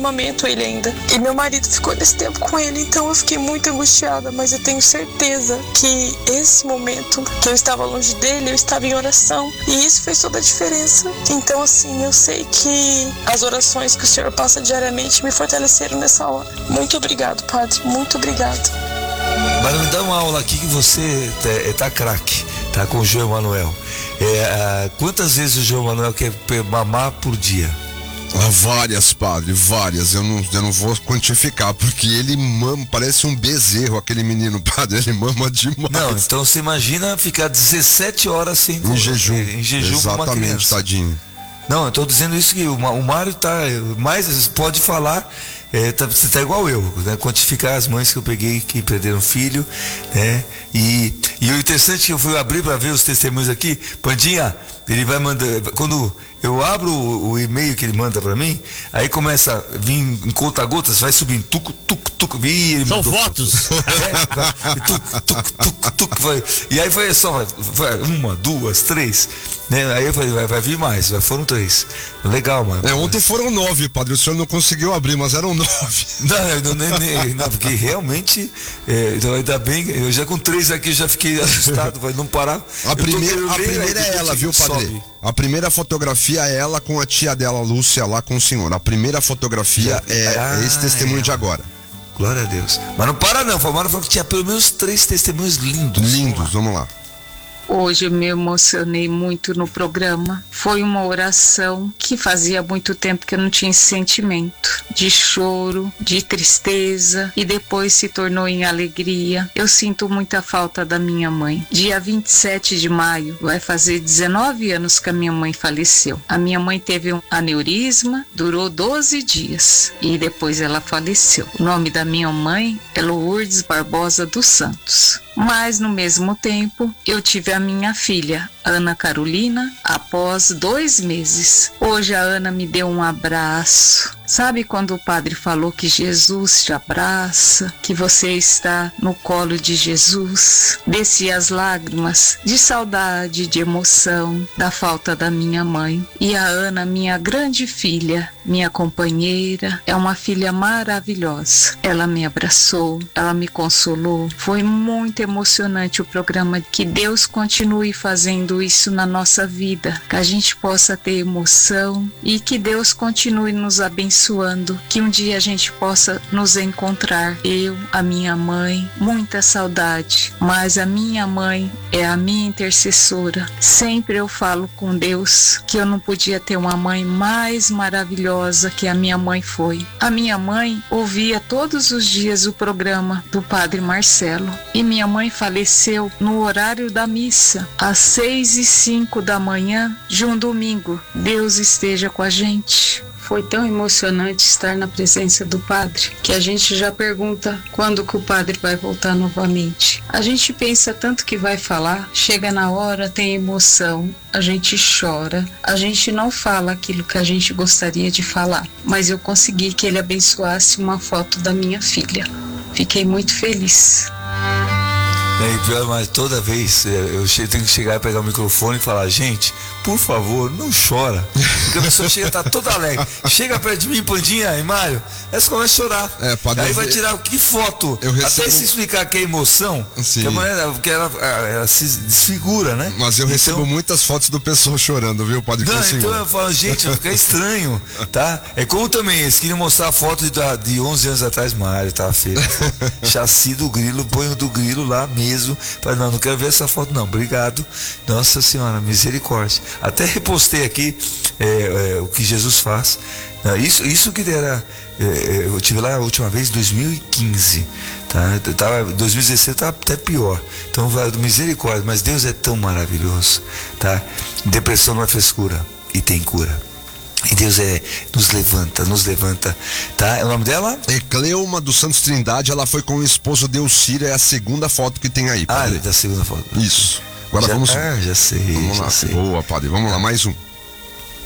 Momento ele ainda. E meu marido ficou nesse tempo com ele, então eu fiquei muito angustiada, mas eu tenho certeza que esse momento que eu estava longe dele, eu estava em oração, e isso fez toda a diferença. Então assim, eu sei que as orações que o Senhor passa diariamente me fortaleceram nessa hora. Muito obrigado, Padre, muito obrigado. Mas me dá uma aula aqui que você tá craque, tá com o João Emanuel. Quantas vezes o João Emanuel quer mamar por dia? Várias, padre, várias. Eu não vou quantificar, porque ele mama, parece um bezerro, aquele menino, padre, ele mama demais. Não, então você imagina ficar 17 horas sem em jejum. Em jejum com uma criança. Exatamente, tadinho. Não, eu tô dizendo isso que o Mário tá, mais pode falar, você tá igual eu, né? Quantificar as mães que eu peguei que perderam filho, né? E o interessante é que eu fui abrir para ver os testemunhos aqui, Pandinha, ele vai mandar, quando eu abro o e-mail que ele manda para mim, aí começa a vir em conta-gotas, vai subindo, tuc, tuc, tuc, são fotos. E aí foi só, uma, duas, três, né? Aí eu falei, vai vir mais, foram 3. Legal, mano. Ontem foram 9, padre, o senhor não conseguiu abrir, mas eram 9. Não, porque realmente, então ainda bem, eu já com 3 aqui já fiquei assustado, vai não parar. A primeira é ela, viu, padre? Sobe. A primeira fotografia é ela com a tia dela, Lúcia, lá com o senhor. A primeira fotografia é esse testemunho de agora. Glória a Deus. Mas não para não, Famara falou que tinha pelo menos 3 testemunhos lindos. Vamos lá. Hoje eu me emocionei muito no programa. Foi uma oração que fazia muito tempo que eu não tinha esse sentimento de choro, de tristeza, e depois se tornou em alegria. Eu sinto muita falta da minha mãe. Dia 27 de maio vai fazer 19 anos que a minha mãe faleceu. A minha mãe teve um aneurisma, durou 12 dias e depois ela faleceu. O nome da minha mãe é Lourdes Barbosa dos Santos. Mas no mesmo tempo eu tive a minha filha, Ana Carolina, após 2 meses. Hoje a Ana me deu um abraço. Sabe quando o padre falou que Jesus te abraça, que você está no colo de Jesus? Desci as lágrimas de saudade, de emoção, da falta da minha mãe. E a Ana, minha grande filha, minha companheira, é uma filha maravilhosa. Ela me abraçou, ela me consolou. Foi muito emocionante o programa. Que Deus continue fazendo isso na nossa vida, que a gente possa ter emoção e que Deus continue nos abençoando, que um dia a gente possa nos encontrar. Eu, a minha mãe, muita saudade, mas a minha mãe é a minha intercessora. Sempre eu falo com Deus que eu não podia ter uma mãe mais maravilhosa que a minha mãe foi. A minha mãe ouvia todos os dias o programa do Padre Marcelo e minha mãe faleceu no horário da missa, às 6:05 da manhã de um domingo. Deus esteja com a gente. Foi tão emocionante estar na presença do padre que a gente já pergunta quando que o padre vai voltar novamente. A gente pensa tanto que vai falar, chega na hora, tem emoção, a gente chora, a gente não fala aquilo que a gente gostaria de falar, mas eu consegui que ele abençoasse uma foto da minha filha. Fiquei muito feliz. Mas toda vez eu tenho que chegar e pegar o microfone e falar: gente, por favor, não chora. Porque a pessoa chega, tá toda alegre. Chega perto de mim, Pandinha e Mário, elas começam a chorar. Aí vai tirar que foto? Até se explicar que é emoção, que a mulher, porque ela se desfigura, né? Mas eu recebo muitas fotos do pessoal chorando, viu, Padre? Não, então eu falo, gente, vai ficar estranho, tá? É como também, eles queriam mostrar a foto de 11 anos atrás, Mário, tava feio. Chassi do grilo, põe o do grilo lá mesmo. Falei, não quero ver essa foto não, obrigado, Nossa Senhora, misericórdia. Até repostei aqui o que Jesus faz. Isso que era, eu tive lá a última vez em 2015, tá? 2016 tá até pior. Então, misericórdia, mas Deus é tão maravilhoso, tá? Depressão não é frescura e tem cura. E Deus nos levanta, tá? É o nome dela? É Cleuma dos Santos Trindade, ela foi com o esposo Delcira, é a segunda foto que tem aí, padre. Da segunda foto. Isso. Agora vamos... já sei. Vamos lá. Sei. Boa, padre. Vamos lá, mais um.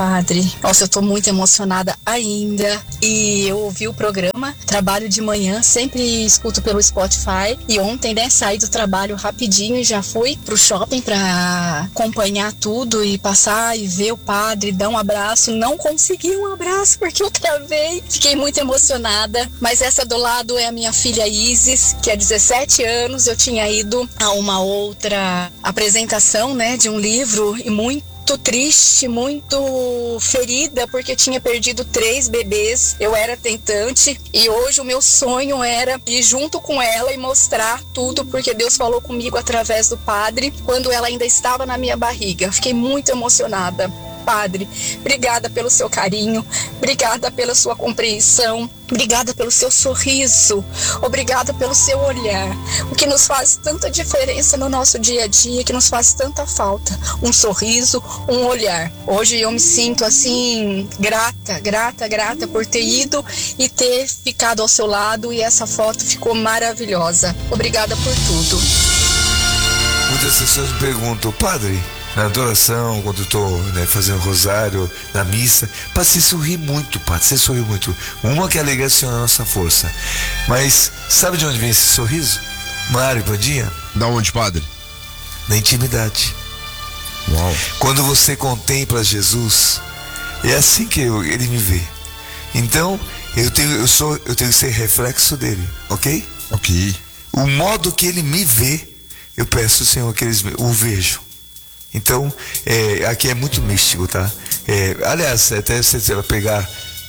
padre. Nossa, eu tô muito emocionada ainda. E eu ouvi o programa, trabalho de manhã, sempre escuto pelo Spotify. E ontem, né, saí do trabalho rapidinho e já fui pro shopping pra acompanhar tudo e passar e ver o padre, dar um abraço. Não consegui um abraço porque eu travei. Fiquei muito emocionada. Mas essa do lado é a minha filha Isis, que há 17 anos eu tinha ido a uma outra apresentação, né, de um livro e muito triste, muito ferida, porque eu tinha perdido 3 bebês, eu era tentante e hoje o meu sonho era ir junto com ela e mostrar tudo, porque Deus falou comigo através do padre quando ela ainda estava na minha barriga. Fiquei muito emocionada. Padre, obrigada pelo seu carinho, obrigada pela sua compreensão, obrigada pelo seu sorriso, obrigada pelo seu olhar, o que nos faz tanta diferença no nosso dia a dia, que nos faz tanta falta, um sorriso, um olhar. Hoje eu me sinto assim, grata por ter ido e ter ficado ao seu lado, e essa foto ficou maravilhosa. Obrigada por tudo. Muitas pessoas me perguntam, padre, na adoração, quando eu tô, né, fazendo rosário, na missa, para você sorrir muito, padre, você sorriu muito. Uma que alegria é a nossa força. Mas sabe de onde vem esse sorriso? Mário, Bandinha? Da onde, padre? Da intimidade. Uau. Quando você contempla Jesus, é assim que ele me vê. Então, eu tenho que ser reflexo dele, ok? Ok. O modo que ele me vê, eu peço, Senhor, que eles o vejam. Então, aqui é muito místico, tá? Aliás, até você vai pegar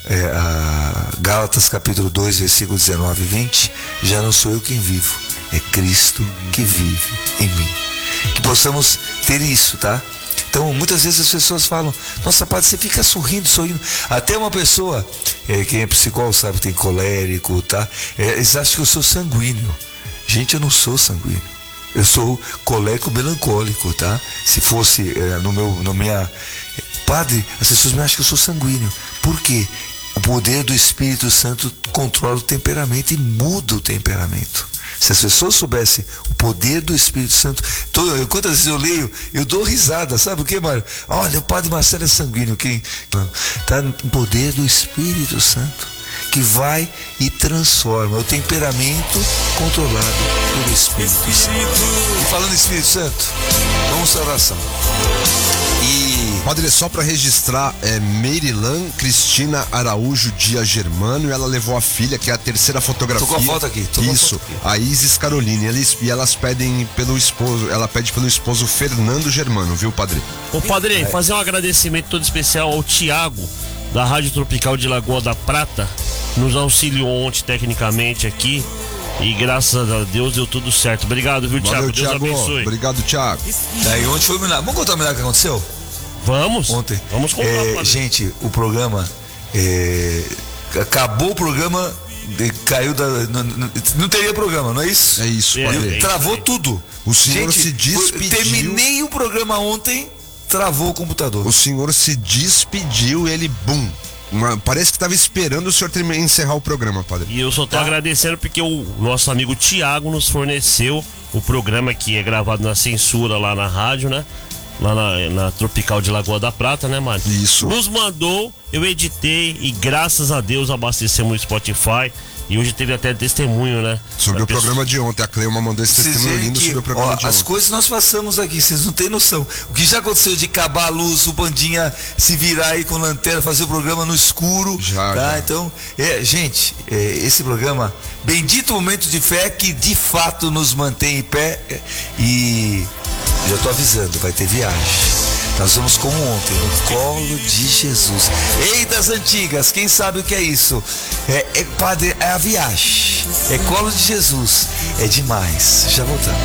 a Gálatas capítulo 2, versículo 19 e 20, já não sou eu quem vivo, é Cristo que vive em mim. Que possamos ter isso, tá? Então, muitas vezes as pessoas falam, nossa, padre, você fica sorrindo. Até uma pessoa, quem é psicólogo sabe, tem colérico, tá? Eles acham que eu sou sanguíneo. Gente, eu não sou sanguíneo. Eu sou colérico melancólico, tá? Se fosse no minha... Padre, as pessoas me acham que eu sou sanguíneo. Por quê? O poder do Espírito Santo controla o temperamento e muda o temperamento. Se as pessoas soubessem o poder do Espírito Santo, quantas vezes eu leio, eu dou risada, sabe o que, Mário? Olha, o padre Marcelo é sanguíneo, tá no poder do Espírito Santo, que vai e transforma o temperamento controlado pelo Espírito Santo. E falando em Espírito Santo, vamos à oração. Padre, só para registrar, Merilan Cristina Araújo Dias Germano, e ela levou a filha, que é a terceira fotografia. Tô com a foto aqui. Isso, a Isis Caroline. E elas pedem pelo esposo, ela pede pelo esposo Fernando Germano, viu, padre? Ô, padre, fazer um agradecimento todo especial ao Tiago, da Rádio Tropical de Lagoa da Prata, nos auxiliou ontem tecnicamente aqui e graças a Deus deu tudo certo. Obrigado, viu, Tiago? Deus abençoe. Obrigado, Tiago. Daí ontem foi o milagre. Vamos contar o milagre que aconteceu? Vamos. Ontem. Vamos contar, gente, o programa acabou o programa, caiu da... Não teria programa, não é isso? É isso, padre. Travou tudo. O senhor gente, se despediu. Terminei o programa ontem, travou o computador. O senhor se despediu e ele, bum. Parece que estava esperando o senhor encerrar o programa, padre. E eu só tô agradecendo porque o nosso amigo Tiago nos forneceu o programa que é gravado na censura lá na rádio, né? Lá na Tropical de Lagoa da Prata, né, Mário? Isso. Nos mandou, eu editei e graças a Deus abastecemos o Spotify. E hoje teve até testemunho, né? Sobre o programa de ontem. A Cleuma mandou esse testemunho lindo sobre o programa de ontem. As coisas nós passamos aqui, vocês não têm noção. O que já aconteceu de acabar a luz, o Bandinha se virar aí com lanterna, fazer o programa no escuro. Já. Então, gente, esse programa, bendito momento de fé que de fato nos mantém em pé. E já tô avisando, vai ter viagem. Nós vamos como ontem, no colo de Jesus. Ei, das antigas, quem sabe o que é isso? Padre, é a viagem. É colo de Jesus. É demais. Já voltamos.